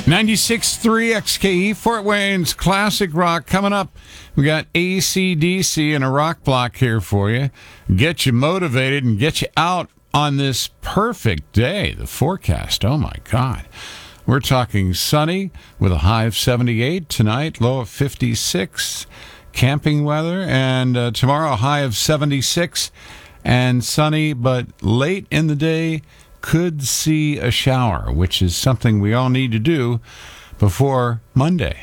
96.3 XKE, Fort Wayne's classic rock coming up. We got AC/DC and a rock block here for you. Get you motivated and get you out on this perfect day. The forecast, oh my God. We're talking sunny with a high of 78 tonight, low of 56. Camping weather, and tomorrow a high of 76 and sunny, but late in the day could see a shower, which is something we all need to do before Monday.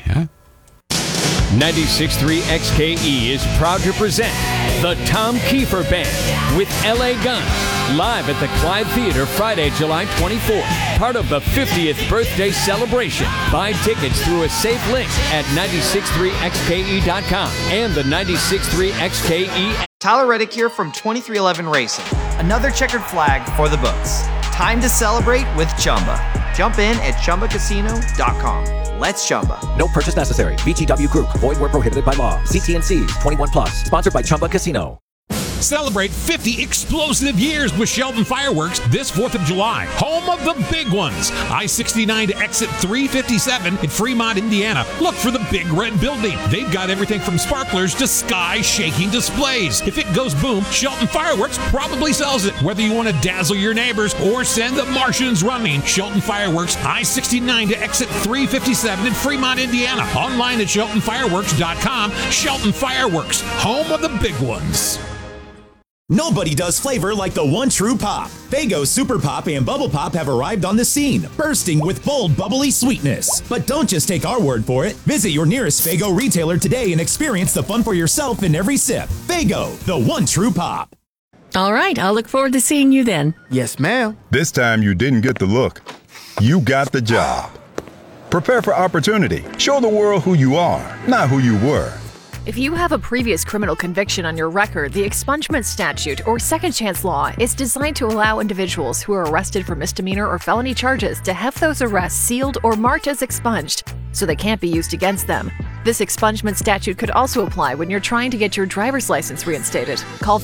96.3 XKE is proud to present the Tom Kiefer Band with L.A. Guns, live at the Clyde Theater Friday, July 24th. Part of the 50th birthday celebration. Buy tickets through a safe link at 963xke.com and the 96.3 XKE. Tyler Reddick here from 2311 Racing. Another checkered flag for the books. Time to celebrate with Chumba. Jump in at ChumbaCasino.com. Let's Chumba. No purchase necessary. VGW Group. Void where prohibited by law. CT&Cs. 21 plus. Sponsored by Chumba Casino. Celebrate 50 explosive years with Shelton Fireworks this 4th of July. Home of the big ones. I-69 to exit 357 in Fremont, Indiana. Look for the Big Red Building. They've got everything from sparklers to sky-shaking displays. If it goes boom, Shelton Fireworks probably sells it. Whether you want to dazzle your neighbors or send the Martians running, Shelton Fireworks, I-69 to exit 357 in Fremont, Indiana. Online at SheltonFireworks.com. Shelton Fireworks, home of the big ones. Nobody does flavor like the one true pop. Faygo Super Pop and Bubble Pop have arrived on the scene, bursting with bold, bubbly sweetness. But don't just take our word for it. Visit your nearest Faygo retailer today and experience the fun for yourself in every sip. Faygo, the one true pop. All right, I'll look forward to seeing you then. Yes, ma'am. This time you didn't get the look. You got the job. Prepare for opportunity. Show the world who you are, not who you were. If you have a previous criminal conviction on your record, the expungement statute or second chance law is designed to allow individuals who are arrested for misdemeanor or felony charges to have those arrests sealed or marked as expunged, so they can't be used against them. This expungement statute could also apply when you're trying to get your driver's license reinstated. Call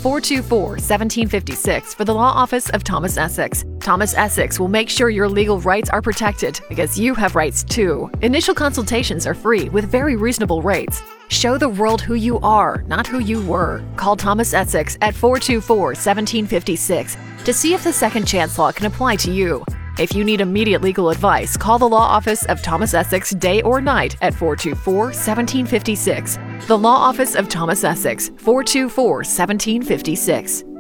424-1756 for the law office of Thomas Essex. Thomas Essex will make sure your legal rights are protected, because you have rights too. Initial consultations are free with very reasonable rates. Show the world who you are, not who you were. Call Thomas Essex at 424-1756 to see if the second chance law can apply to you. If you need immediate legal advice, call the law office of Thomas Essex day or night at 424-1756. The law office of Thomas Essex, 424-1756.